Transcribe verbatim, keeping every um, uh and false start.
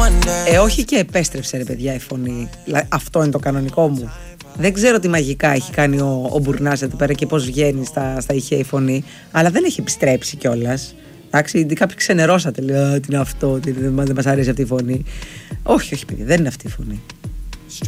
Ε, όχι και επέστρεψε ρε παιδιά η φωνή. Αυτό είναι το κανονικό μου. Δεν ξέρω τι μαγικά έχει κάνει ο, ο Μπουρνάς εδώ πέρα και πώς βγαίνει στα, στα ηχεία η φωνή. Αλλά δεν έχει επιστρέψει κιόλας. Εντάξει, κάποιοι ξενερώσατε. Λέει, τι είναι αυτό, τι, δεν μας αρέσει αυτή η φωνή. Όχι, όχι, παιδί, δεν είναι αυτή η φωνή.